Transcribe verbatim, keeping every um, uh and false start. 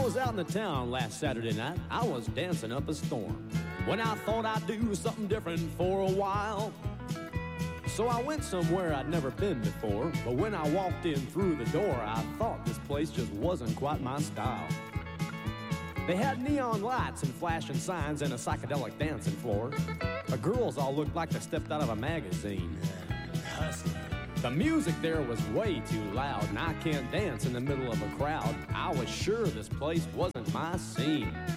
was out in the town last Saturday night. I was dancing up a storm when I thought I'd do something different for a while. So I went somewhere I'd never been before, but when I walked in through the door, I thought this place just wasn't quite my style. They had neon lights and flashing signs and a psychedelic dancing floor. The girls all looked like they stepped out of a magazine. The music there was way too loud, and I can't dance in the middle of a crowd. I was sure this place wasn't my scene.